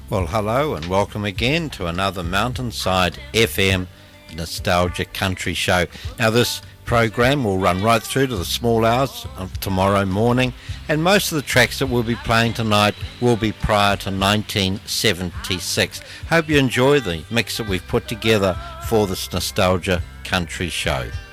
Well, hello and welcome again to another Mountainside FM Nostalgia Country Show. Now, this program will run right through to the small hours of tomorrow morning, and most of the tracks that we'll be playing tonight will be prior to 1976. Hope you enjoy the mix that we've put together for this Nostalgia Country Show.